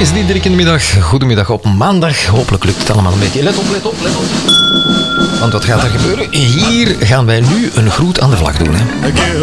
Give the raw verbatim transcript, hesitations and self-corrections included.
is Diederik in de middag. Goedemiddag op maandag. Hopelijk lukt het allemaal een beetje. Let op, let op, let op. Want wat gaat er gebeuren? Hier gaan wij nu een groet aan de vlag doen. Hè.